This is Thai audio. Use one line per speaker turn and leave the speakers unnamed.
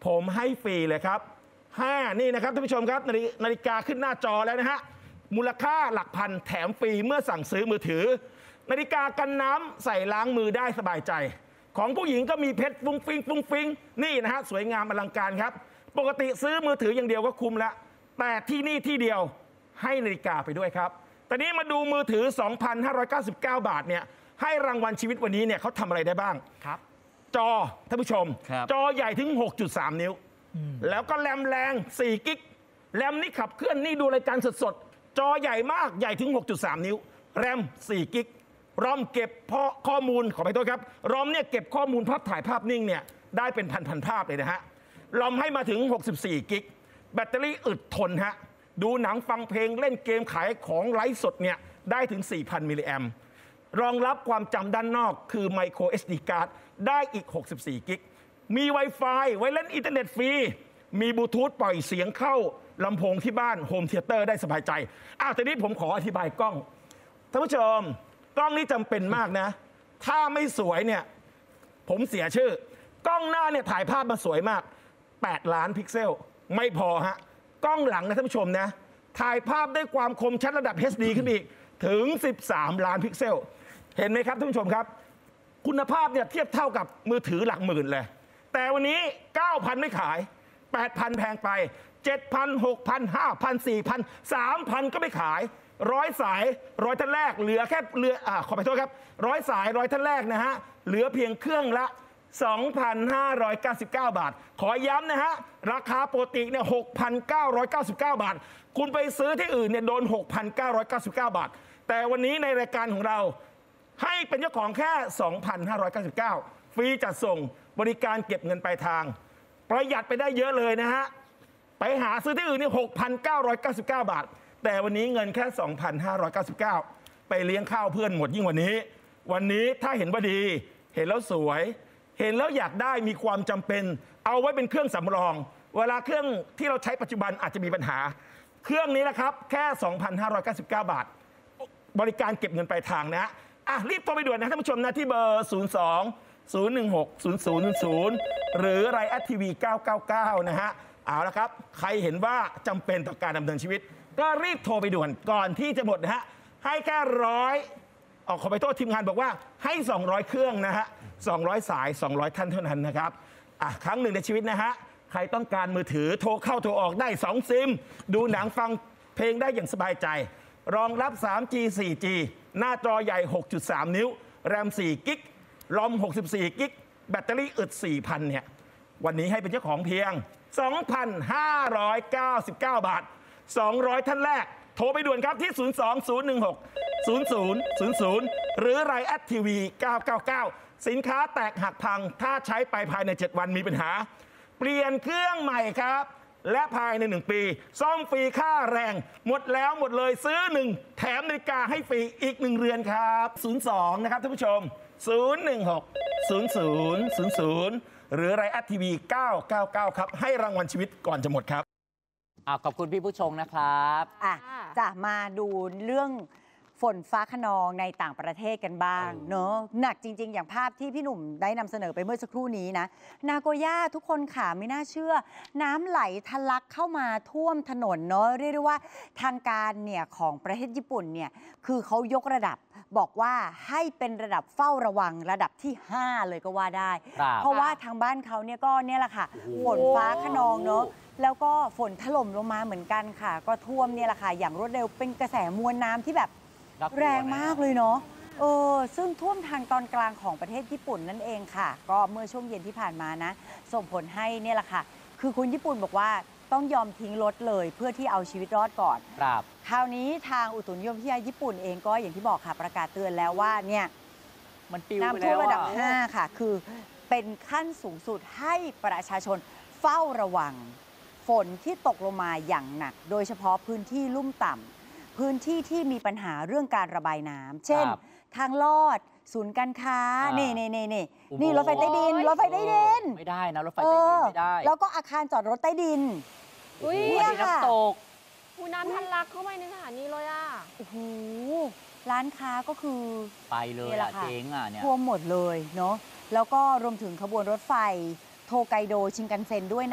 ผมให้ฟรีเลยครับนี่นะครับท่านผู้ชมครับนาฬิกาขึ้นหน้าจอแล้วนะฮะมูลค่าหลักพันแถมฟรีเมื่อสั่งซื้อมือถือนาฬิกากันน้ำใส่ล้างมือได้สบายใจของผู้หญิงก็มีเพชรฟุ้งฟิงนี่นะฮะสวยงามอลังการครับปกติซื้อมือถืออย่างเดียวก็คุ้มแล้วแต่ที่นี่ที่เดียวให้นาฬิกาไปด้วยครับตอนนี้มาดูมือถือ 2,599 บาทเนี่ยให้รางวัลชีวิตวันนี้เนี่ยเขาทำอะไรได้บ้างครับจอท่านผู้ชมจอใหญ่ถึง 6.3 นิ้วแล้วก็แรมแรง4กิกแรมนี่ขับเคลื่อนนี่ดูรายการสดจอใหญ่มากใหญ่ถึง 6.3 นิ้วแรม4กิกรอมเก็บข้อมูลขอไปโทษครับรอมเนี่ยเก็บข้อมูลภาพถ่ายภาพนิ่งเนี่ยได้เป็นพันภาพเลยนะฮะรอมให้มาถึง64กิกแบตเตอรี่อึดทนฮะดูหนังฟังเพลงเล่นเกมขายของไลฟ์สดเนี่ยได้ถึง 4,000 มิลลิแอมป์รองรับความจำด้านนอกคือ Micro SD card ได้อีก64กิกมี Wi-Fi ไว้เล่นอินเทอร์เน็ตฟรีมีบลูทูธปล่อยเสียงเข้าลำโพงที่บ้านโฮมเธียเตอร์ได้สบายใจทีนี้ผมขออธิบายกล้องท่านผู้ชมกล้องนี้จำเป็นมากนะถ้าไม่สวยเนี่ยผมเสียชื่อกล้องหน้าเนี่ยถ่ายภาพมาสวยมาก8 ล้านพิกเซลไม่พอฮะกล้องหลังนะท่านผู้ชมนะถ่ายภาพด้วยความคมชัดระดับ HD ขึ้นอีกถึง13 ล้านพิกเซลเห็นไหมครับท่านผู้ชมครับคุณภาพเนี่ยเทียบเท่ากับมือถือหลักหมื่นเลยแต่วันนี้ 9,000 ไม่ขาย 8,000 แพงไป 7,000 6,000 5,000 4,000 3,000 ก็ไม่ขาย100 สาย100 ท่านแรกเหลือแค่ขอไปโทษครับ100 สาย100 ท่านแรกนะฮะเหลือเพียงเครื่องละ 2,599 บาทขอย้ำนะฮะราคาปกติเนี่ย 6,999 บาทคุณไปซื้อที่อื่นเนี่ยโดน 6,999 บาทแต่วันนี้ในรายการของเราให้เป็นเจ้าของแค่ 2,599 ฟรีจัดส่งบริการเก็บเงินปลายทางประหยัดไปได้เยอะเลยนะฮะไปหาซื้อที่อื่นนี่ 6,999 บาทแต่วันนี้เงินแค่ 2,599 ไปเลี้ยงข้าวเพื่อนหมดยิ่งกว่านี้วันนี้ถ้าเห็นว่าดีเห็นแล้วสวยเห็นแล้วอยากได้มีความจำเป็นเอาไว้เป็นเครื่องสำรองเวลาเครื่องที่เราใช้ปัจจุบันอาจจะมีปัญหาเครื่องนี้นะครับแค่ 2,599 บาทบริการเก็บเงินปลายทางนะรีบโทรไปด่วนนะท่านผู้ชมนะที่เบอร์ 02-016-0000 หรือไรอัททีวี999 นะฮะเอาละครับใครเห็นว่าจำเป็นต่อการดำเนินชีวิตก็รีบโทรไปด่วนก่อนที่จะหมดนะฮะให้แค่ขอไปโทษทีมงานบอกว่าให้ 200 เครื่องนะฮะ200 สาย 200 ท่านเท่านั้นนะครับครั้งหนึ่งในชีวิตนะฮะใครต้องการมือถือโทรเข้าโทรออกได้2ซิมดูหนังฟังเพลงได้อย่างสบายใจรองรับ 3G 4G หน้าจอใหญ่ 6.3 นิ้วแรม4กิกรอม64กิกแบตเตอรี่อึด 4,000 เนี่ยวันนี้ให้เป็นเจ้าของเพียง 2,599 บาท200 ท่านแรกโทรไปด่วนครับที่ 02-016-0000 หรือไรอัททีวี999 สินค้าแตกหักพังถ้าใช้ไปภายใน 7 วันมีปัญหาเปลี่ยนเครื่องใหม่ครับและภายใน 1 ปีซ่อมฟรีค่าแรงหมดแล้วหมดเลยซื้อ1แถมนาฬิกาให้ฟรีอีก1 เรือนครับ02นะครับท่านผู้ชม016-0000 หรือไรอัททีวี999 ครับให้รางวัลชีวิตก่อนจะหมดครับ
ขอบคุณพี่ผู้ชมนะครับ
จะมาดูเรื่องฝนฟ้าคะนองในต่างประเทศกันบ้างเนอะหนักจริงๆอย่างภาพที่พี่หนุ่มได้นำเสนอไปเมื่อสักครู่นี้นะนาโกย่าทุกคนค่ะไม่น่าเชื่อน้ำไหลทะลักเข้ามาท่วมถนนเนอะเรียกได้ว่าทางการเนี่ยของประเทศญี่ปุ่นเนี่ยคือเขายกระดับบอกว่าให้เป็นระดับเฝ้าระวังระดับที่5เลยก็ว่าได้เพราะว่าทางบ้านเขาเนี่ยก็เนี่ยแหละค่ะฝนฟ้าคะนองเนอะแล้วก็ฝนถล่มลงมาเหมือนกันค่ะก็ท่วมเนี่ยแหละค่ะอย่างรวดเร็วเป็นกระแสมวลน้ำที่แบบแรงมากเลยเนาะซึ่งท่วมทางตอนกลางของประเทศญี่ปุ่นนั่นเองค่ะก็เมื่อช่วงเย็นที่ผ่านมานะส่งผลให้เนี่ยแหละค่ะคือคนญี่ปุ่นบอกว่าต้องยอมทิ้งรถเลยเพื่อที่เอาชีวิตรอดก่อนคราวนี้ทางอุตุนิยมวิทยาญี่ปุ่นเองก็อย่างที่บอกค่ะประกาศเตือนแล้วว่าเนี่ย
มันปิว
น้ำท่วมระดับ5ค่ะคือเป็นขั้นสูงสุดให้ประชาชนเฝ้าระวังฝนที่ตกลงมาอย่างหนักโดยเฉพาะพื้นที่ลุ่มต่ำพื้นที่ที่มีปัญหาเรื่องการระบายน้ำเช่นทางลอดศูนย์การค้านี่รถไฟใต้ดิน
ไม่ได้นะรถไฟใต้ดินไม่ได้
แล้วก็อาคารจอดรถใต้ดิน
เนี่ยค่ะน้ำตก
น้ำทะลักเข้าไปในสถานีเลย
โอ้โหร้านค้าก็คือ
ไปเลยเจ๊งเนี่ย
ท่วมหมดเลยเนาะแล้วก็รวมถึงขบวนรถไฟโทไกโดชินคันเซ็นด้วยนะ